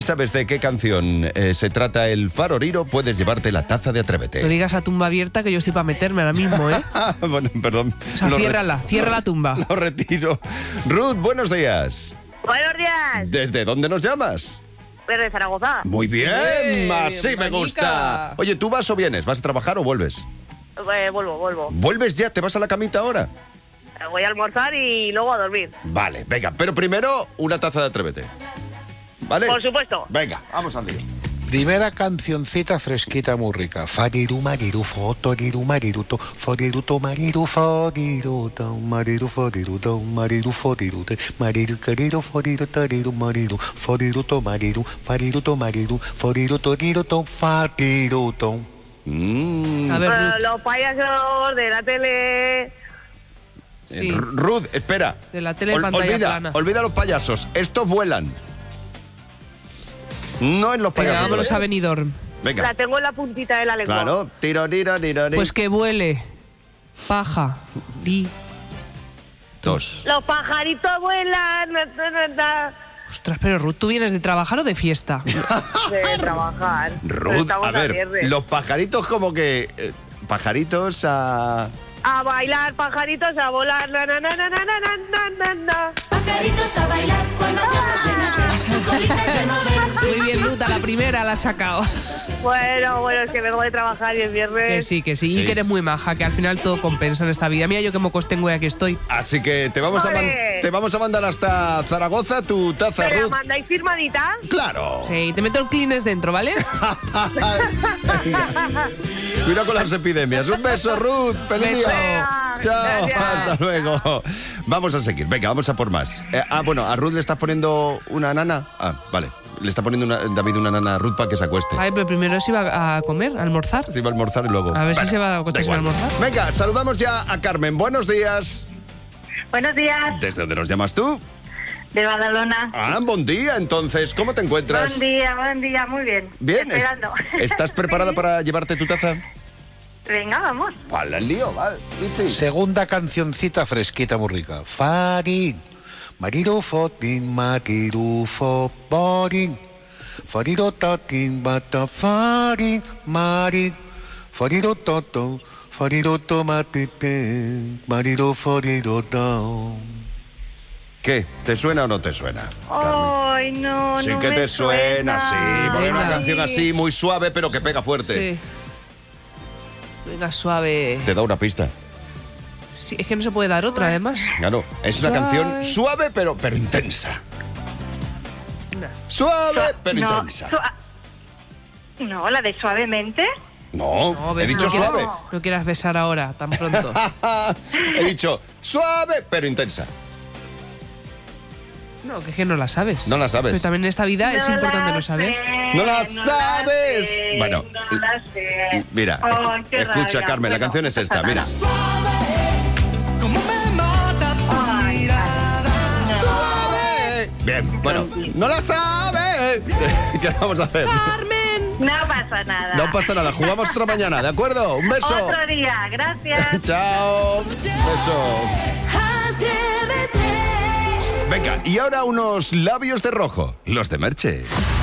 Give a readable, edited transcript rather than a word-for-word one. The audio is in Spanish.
¿Sabes de qué canción se trata el faroriro? Puedes llevarte la taza de Atrévete. No digas a tumba abierta que yo estoy para meterme ahora mismo, ¿eh? Bueno, perdón. O sea, cierra la tumba. Lo retiro. Ruth, buenos días. Buenos días. ¿Desde dónde nos llamas? Desde Zaragoza. Muy bien, así me manica. gusta. Oye, ¿tú vas o vienes? ¿Vas a trabajar o vuelves? Vuelvo. ¿Vuelves ya? ¿Te vas a la camita ahora? Voy a almorzar y luego a dormir. Vale, venga, pero primero una taza de Atrévete. ¿Vale? Por supuesto. Venga, vamos al lío. Primera cancioncita fresquita muy rica. Fariru mariru fotoriru mariruto foriruto mariru foriruto mariru foriruto mariru forirute mariru cariru forirutariru mariru foriruto mariru fariruto mariru foriruto riruto fariruto. A ver, Ruth. Los payasos de la tele. Sí. Ruth, espera. De la tele en pantalla plana. Olvida los payasos. Estos vuelan. No en los Venga, payasos. vámonos a Benidorm. Venga. La tengo en la puntita de la lengua. Claro. Tiro. Pues que vuele. Paja. Dos. Los pajaritos vuelan. Ostras, pero Ruth, ¿tú vienes de trabajar o de fiesta? De trabajar. Pero Ruth, estamos a ver, viernes. los pajaritos como que... pajaritos a... A bailar, pajaritos a volar. Na, na, na, na, na, na, na, na. Pajaritos a bailar cuando todos ven a ver, tu colita se mover. Muy bien, Ruth, a la primera la has sacado. Bueno, es que vengo de trabajar y es viernes. Que sí. Sí, Y que eres sí. muy maja, que al final todo compensa en esta vida. Mira yo qué mocos tengo y aquí estoy. Así que te vamos a mandar hasta Zaragoza tu taza, ¿Pero la Ruth. mandáis firmadita? ¡Claro! Sí, te meto el Kleenex dentro, ¿vale? Venga. Cuidado con las epidemias. Un beso, Ruth. ¡Feliz Beso. día! Chao, Gracias. hasta luego. Vamos a seguir. Venga, vamos a por más. Bueno, ¿a Ruth le estás poniendo una nana? Vale. Le está poniendo David una nana a Ruth para que se acueste. Ay, pero primero se iba a comer, a almorzar. Se iba a almorzar y luego... A ver si Vale, se va a da acostarse igual. a almorzar. Venga, saludamos ya a Carmen. Buenos días. Buenos días. ¿Desde dónde nos llamas tú? De Badalona. Buen día, entonces. ¿Cómo te encuentras? Buen día, muy bien. Bien. Esperando. ¿Estás preparada para llevarte tu taza? Venga, vamos. Vale, el lío, vale. Sí. Segunda cancioncita fresquita muy rica. Farin mariru fotin mariru forin fariro tatin bata farin marin fariro toto fariro tomatite mariru fariro down. ¿Qué? ¿Te suena o no te suena? Carmen? Ay, no, Sí no que me te suena, sí. Porque es una Venga. canción así, muy suave, pero que pega fuerte. Sí. Venga, suave. Te da una pista. Sí, es que no se puede dar otra, además. Claro, es una Suave. canción suave, pero intensa. Nah. Suave, pero no, intensa. No, la de suavemente. No, No, he ves, dicho no quieras- suave. No quieras besar ahora, tan pronto. He dicho suave, pero intensa. No, que es que no la sabes. No la sabes. Pero también en esta vida es No importante la no saber. sé, ¡No la no sabes! sé, Bueno, no la sé. Mira, Ay, qué escucha, rabia. Carmen, la Bueno, canción es no esta, pasa mira. Ay, ¡Suave! Bien, bueno, no la sabes. ¿Qué vamos a hacer? no pasa nada. No pasa nada, jugamos otra mañana, ¿de acuerdo? Un beso. Otro día, gracias. Chao. Beso. Atrévete. Venga, y ahora unos labios de rojo, los de Merche.